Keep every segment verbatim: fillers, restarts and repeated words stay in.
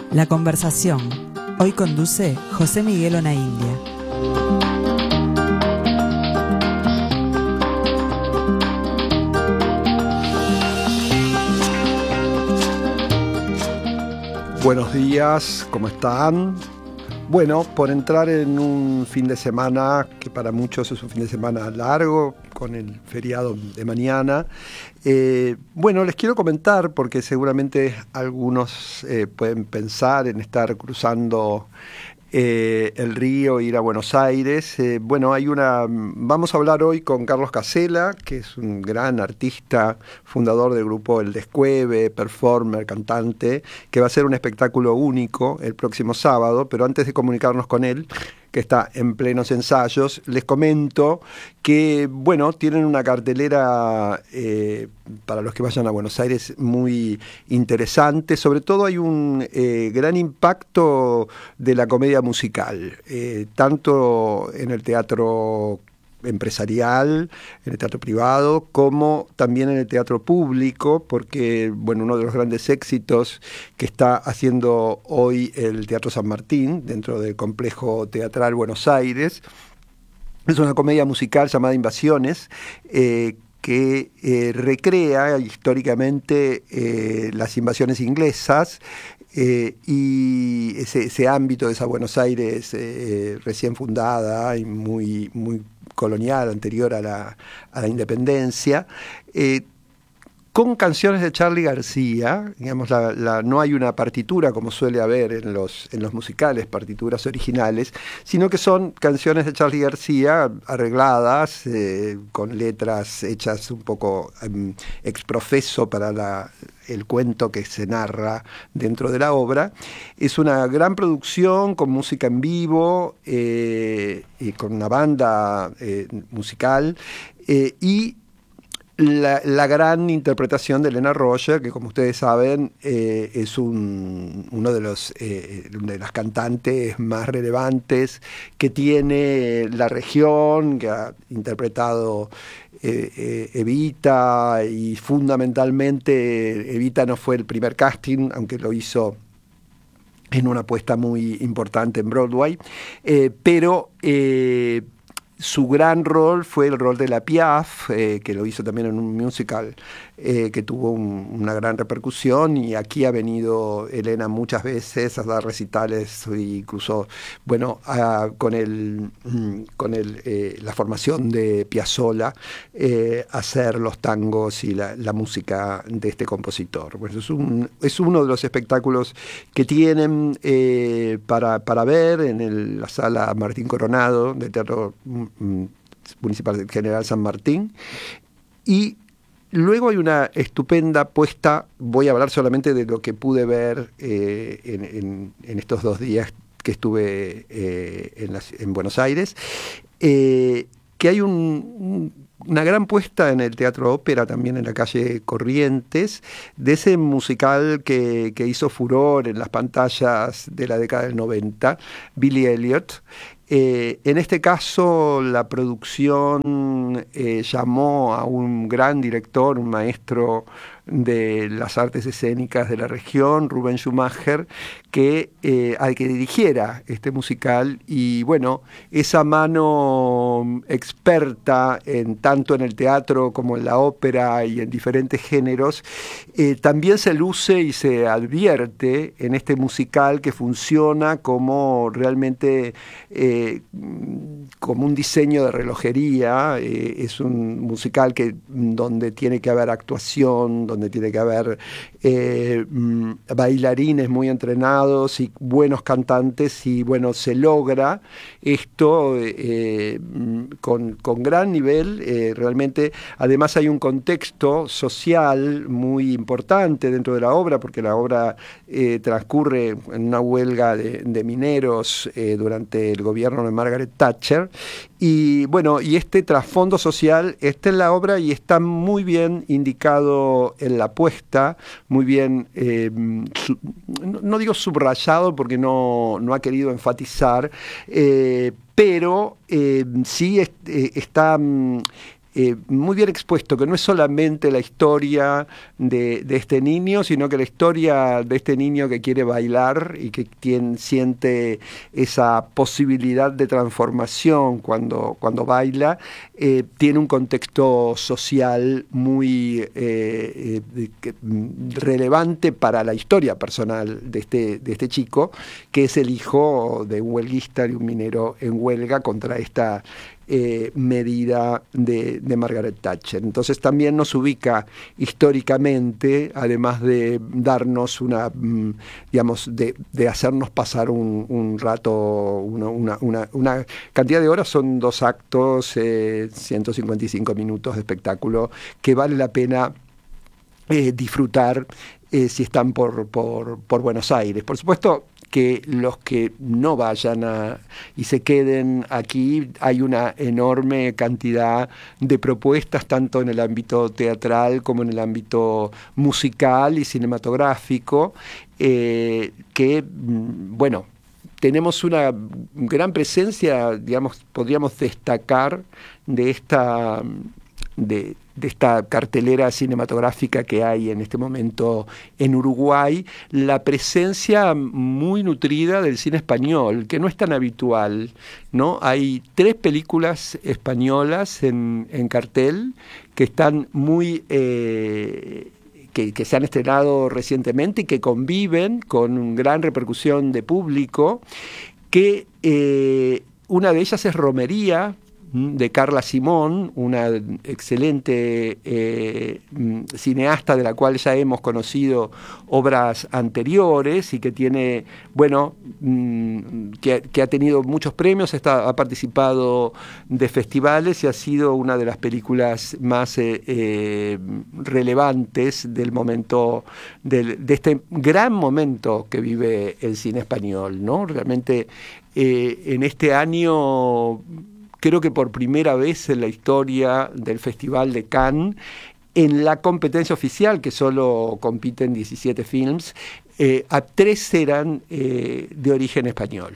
La conversación. Hoy conduce José Miguel Onaindia. Buenos días, ¿cómo están? Bueno, por entrar en un fin de semana que para muchos es un fin de semana largo, con el feriado de mañana. Eh, bueno, les quiero comentar, porque seguramente algunos eh, pueden pensar en estar cruzando eh, el río, ir a Buenos Aires. Eh, bueno, hay una. Vamos a hablar hoy con Carlos Casella, que es un gran artista, fundador del grupo El Descueve, performer, cantante, que va a ser un espectáculo único el próximo sábado. Pero antes de comunicarnos con él, que está en plenos ensayos, les comento que, bueno, tienen una cartelera eh, para los que vayan a Buenos Aires muy interesante. Sobre todo hay un eh, gran impacto de la comedia musical, eh, tanto en el teatro empresarial, en el teatro privado, como también en el teatro público, porque, bueno, uno de los grandes éxitos que está haciendo hoy el Teatro San Martín, dentro del Complejo Teatral Buenos Aires, es una comedia musical llamada Invasiones, eh, que eh, recrea históricamente eh, las invasiones inglesas, eh, y ese, ese ámbito de esa Buenos Aires eh, recién fundada y muy, muy colonial, anterior a la, a la independencia, eh, con canciones de Charly García. Digamos, la, la, no hay una partitura como suele haber en los, en los musicales, partituras originales, sino que son canciones de Charly García arregladas, eh, con letras hechas un poco um, exprofeso para la, el cuento que se narra dentro de la obra. Es una gran producción con música en vivo, eh, y con una banda eh, musical, eh, y La, la gran interpretación de Elena Roger, que, como ustedes saben, eh, es un, uno de los eh, de las cantantes más relevantes que tiene la región, que ha interpretado eh, eh, Evita, y fundamentalmente Evita no fue el primer casting, aunque lo hizo en una apuesta muy importante en Broadway, eh, pero eh, su gran rol fue el rol de la Piaf, eh, que lo hizo también en un musical eh, que tuvo un, una gran repercusión, y aquí ha venido Elena muchas veces a dar recitales, incluso, bueno, a, con el con el, eh, la formación de Piazzolla, eh, hacer los tangos y la, la música de este compositor. Bueno, es, un, es uno de los espectáculos que tienen eh, para, para ver en el, la sala Martín Coronado del Teatro Municipal General San Martín. Y luego hay una estupenda puesta. Voy a hablar solamente de lo que pude ver eh, en, en, en estos dos días que estuve eh, en, las, en Buenos Aires, eh, que hay un, un, una gran puesta en el Teatro Ópera, también en la calle Corrientes, de ese musical que, que hizo furor en las pantallas de la década del noventa, Billy Elliot. Eh, en este caso, la producción eh, llamó a un gran director, un maestro de las artes escénicas de la región, Rubén Schumacher, que, eh, al que dirigiera este musical. Y bueno, esa mano experta en tanto en el teatro como en la ópera y en diferentes géneros, eh, también se luce y se advierte en este musical, que funciona como realmente eh, como un diseño de relojería. Eh, es un musical que, donde tiene que haber actuación, donde tiene que haber eh, bailarines muy entrenados y buenos cantantes, y bueno, se logra esto eh, con, con gran nivel. Eh, realmente, además, hay un contexto social muy importante dentro de la obra, porque la obra eh, transcurre en una huelga de, de mineros eh, durante el gobierno de Margaret Thatcher. Y bueno, y este trasfondo social está en la obra y está muy bien indicado en la puesta, muy bien, eh, su, no, no digo subrayado porque no, no ha querido enfatizar, eh, pero eh, sí est, eh, está eh, muy bien expuesto, que no es solamente la historia de, de este niño, sino que la historia de este niño que quiere bailar y que tiene, siente esa posibilidad de transformación cuando, cuando baila, eh, tiene un contexto social muy eh, eh, que, relevante para la historia personal de este, de este chico, que es el hijo de un huelguista, de un minero en huelga contra esta Eh, medida de, de Margaret Thatcher. Entonces también nos ubica históricamente, además de darnos una, digamos, de, de hacernos pasar un, un rato, una, una, una, una cantidad de horas, son dos actos, eh, ciento cincuenta y cinco minutos de espectáculo, que vale la pena eh, disfrutar eh, si están por, por, por Buenos Aires. Por supuesto que los que no vayan a, y se queden aquí, hay una enorme cantidad de propuestas, tanto en el ámbito teatral como en el ámbito musical y cinematográfico, eh, que, bueno, tenemos una gran presencia, digamos, podríamos destacar de esta... De, de esta cartelera cinematográfica que hay en este momento en Uruguay, la presencia muy nutrida del cine español, que no es tan habitual, ¿no? Hay tres películas españolas en, en cartel que están muy... Eh, Que, que se han estrenado recientemente y que conviven con gran repercusión de público, que eh, una de ellas es Romería, de Carla Simón, una excelente eh, cineasta de la cual ya hemos conocido obras anteriores y que tiene, bueno, mmm, que, que ha tenido muchos premios, está, ha participado de festivales y ha sido una de las películas más eh, eh, relevantes del momento, del, de este gran momento que vive el cine español, ¿no? Realmente eh, en este año... Creo que por primera vez en la historia del Festival de Cannes, en la competencia oficial, que solo compiten diecisiete films, eh, a tres eran eh, de origen español.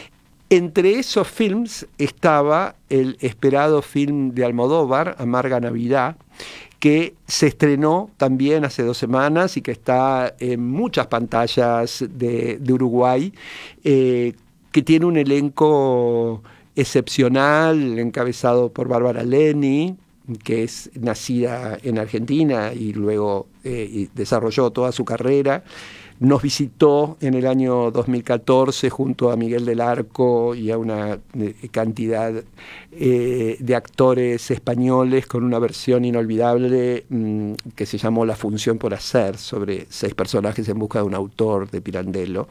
Entre esos films estaba el esperado film de Almodóvar, Amarga Navidad, que se estrenó también hace dos semanas y que está en muchas pantallas de, de Uruguay, eh, que tiene un elenco excepcional, encabezado por Bárbara Leni, que es nacida en Argentina y luego eh, y desarrolló toda su carrera. Nos visitó en el año dos mil catorce junto a Miguel del Arco y a una eh, cantidad eh, de actores españoles con una versión inolvidable mmm, que se llamó La función por hacer, sobre seis personajes en busca de un autor, de Pirandello.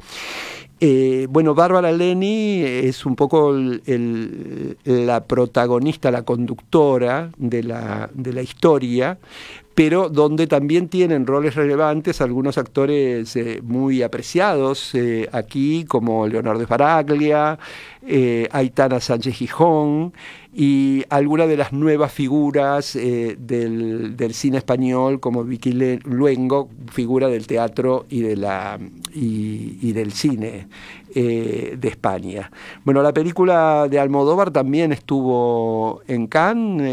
Eh, bueno, Bárbara Leni es un poco el, el, la protagonista, la conductora de la, de la historia, pero donde también tienen roles relevantes algunos actores eh, muy apreciados eh, aquí, como Leonardo Sbaraglia, eh, Aitana Sánchez Gijón, y algunas de las nuevas figuras eh, del, del cine español, como Vicky Luengo, figura del teatro y, de la, y, y del cine eh, de España. Bueno, la película de Almodóvar también estuvo en Cannes,